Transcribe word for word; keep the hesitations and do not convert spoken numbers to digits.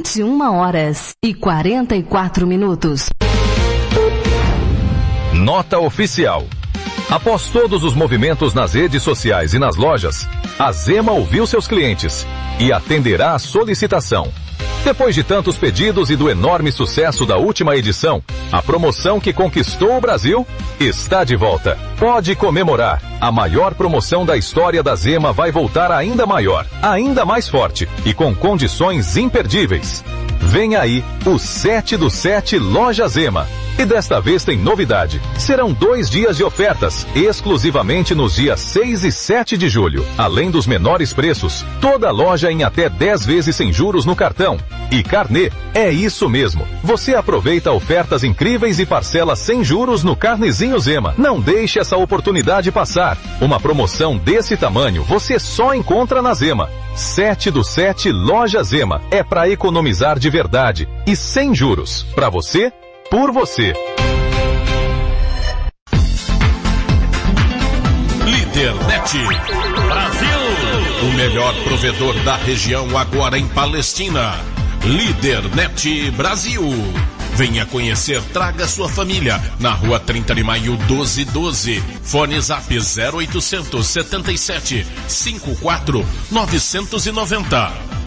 vinte e uma horas e quarenta e quatro minutos. Nota oficial. Após todos os movimentos nas redes sociais e nas lojas, a Zema ouviu seus clientes e atenderá a solicitação. Depois de tantos pedidos e do enorme sucesso da última edição, a promoção que conquistou o Brasil está de volta. Pode comemorar. A maior promoção da história da Zema vai voltar ainda maior, ainda mais forte e com condições imperdíveis. Vem aí o sete do sete Loja Zema. E desta vez tem novidade. Serão dois dias de ofertas, exclusivamente nos dias seis e sete de julho. Além dos menores preços, toda loja em até dez vezes sem juros no cartão. E carnê, é isso mesmo. Você aproveita ofertas incríveis e parcela sem juros no Carnezinho Zema. Não deixe essa oportunidade passar. Uma promoção desse tamanho você só encontra na Zema. sete do sete Loja Zema. É para economizar de verdade e sem juros. Para você, por você. Lídernet Brasil, o melhor provedor da região agora em Palestina. Lídernet Brasil. Venha conhecer, traga sua família. Na rua trinta de maio, doze doze. Fone Zap zero oitocentos setenta e sete cinquenta e quatro novecentos e noventa.